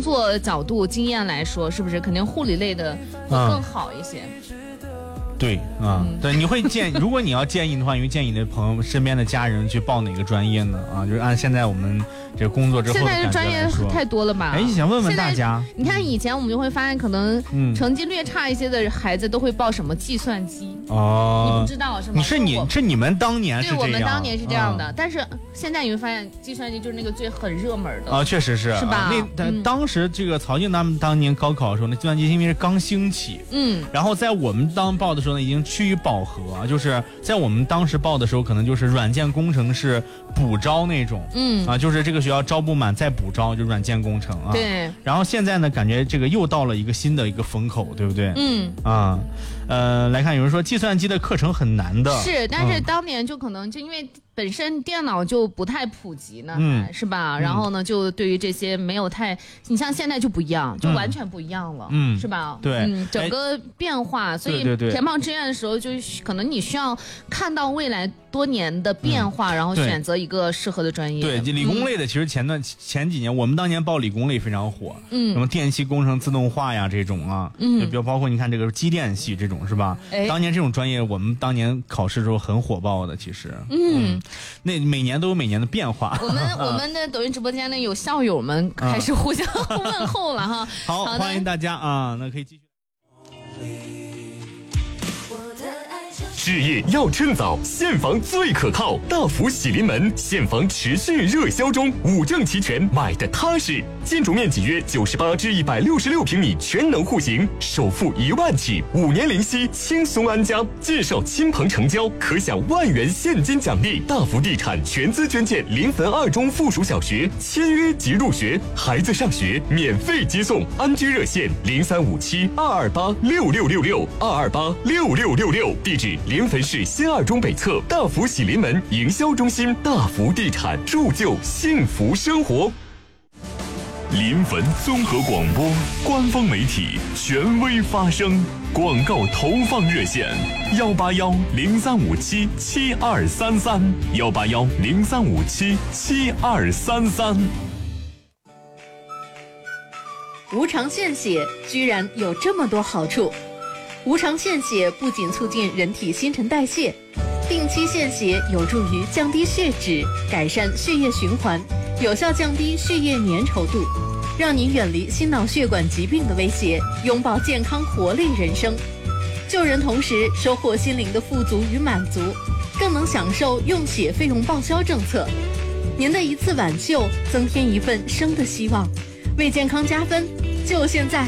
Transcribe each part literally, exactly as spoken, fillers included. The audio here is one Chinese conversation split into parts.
作角度经验来说，是不是肯定护理类的会更好一些？嗯对啊、嗯，对，你会建，如果你要建议的话，你会建议你的朋友、身边的家人去报哪个专业呢？啊，就是按现在我们这个工作之后的感觉来说， 现在专业太多了吧？ 哎，想问问大家， 你看以前我们就会发现，可能成绩略差一些的孩子都会报什么计算机哦，你不知道是吗？ 你是你是你们当年是这样， 对，我们当年是这样的，嗯、但是现在你会发现，计算机就是那个最很热门的啊，确实是， 是吧？ 那、嗯、当时这个曹静他们当年高考的时候，那计算机因为是刚兴起，嗯，然后在我们当报的时候呢，已经趋于饱和，就是在我们当时报的时候，可能就是软件工程是补招那种，嗯啊，就是这个学校招不满再补招，就软件工程啊。 对。 然后现在呢，感觉这个又到了一个新的一个风口，对不对？ 嗯啊，呃，来看有人说计算机的课程很难的， 是，但是当年就可能就因为本身电脑就不太普及呢，嗯，是吧？然后呢，就对于这些没有太，你像现在就不一样，就完全不一样了，嗯，是吧？ 对， 嗯，整个变化，所以填报志愿的时候，就可能你需要看到未来多年的变化，然后选择一个适合的专业。 对，理工类的其实前段前几年，我们当年报理工类非常火，嗯，什么电气工程、自动化呀这种啊，嗯，就比如包括你看这个机电系这种是吧？哎，当年这种专业我们当年考试的时候很火爆的，其实，嗯。那每年都有每年的变化。 我们我们的抖音直播间呢，有校友们开始互相问候了哈。 好，好欢迎大家啊，那可以继续。 置业要趁早，现房最可靠。大福喜临门，现房持续热销中，五证齐全，买的踏实。建筑面积约九十八至一百六十六平米，全能户型，首付一万起，五年零息，轻松安家。介绍亲朋成交，可享万元现金奖励。大福地产全资捐建临汾二中附属小学，签约即入学，孩子上学免费接送。安居热线零三五七二二八六六六六二二八六六六六，地址。临汾市新二中北侧大福喜临门营销中心，大福地产铸就幸福生活。临汾综合广播官方媒体，权威发声。广告投放热线：幺八幺零三五七七二三三，幺八幺零三五七七二三三。 无偿献血居然有这么多好处。无偿献血不仅促进人体新陈代谢，定期献血有助于降低血脂，改善血液循环，有效降低血液粘稠度，让你远离心脑血管疾病的威胁，拥抱健康活力人生。救人同时收获心灵的富足与满足，更能享受用血费用报销政策。您的一次挽救，增添一份生的希望，为健康加分，就现在。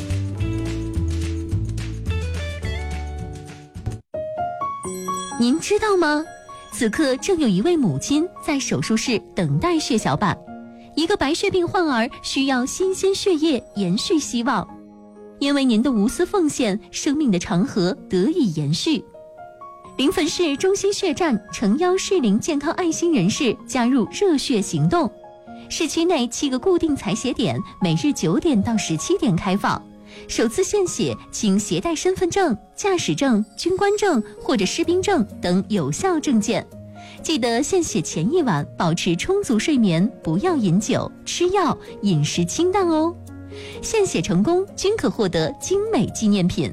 您知道吗？此刻正有一位母亲在手术室等待血小板，一个白血病患儿需要新鲜血液延续希望。因为您的无私奉献，生命的长河得以延续。临汾市中心血站诚邀适龄健康爱心人士加入热血行动。市区内七个固定采血点，每日九点到十七点开放。首次献血请携带身份证、驾驶证、军官证或者士兵证等有效证件。记得献血前一晚保持充足睡眠，不要饮酒、吃药，饮食清淡哦。献血成功均可获得精美纪念品。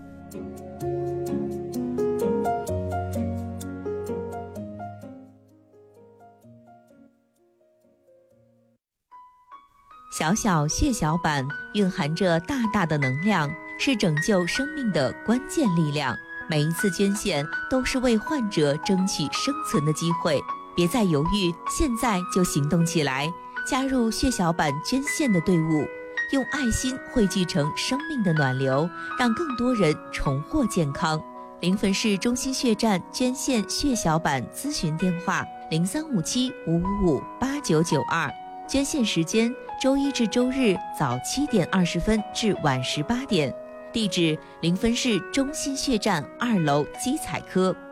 小小血小板蕴含着大大的能量，是拯救生命的关键力量。每一次捐献都是为患者争取生存的机会，别再犹豫，现在就行动起来，加入血小板捐献的队伍，用爱心汇聚成生命的暖流，让更多人重获健康。临汾市中心血站捐献血小板咨询电话：零三五七五五五八九九二。捐献时间：周一至周日早七点二十分至晚十八点。地址：临汾市中心血站二楼基彩科。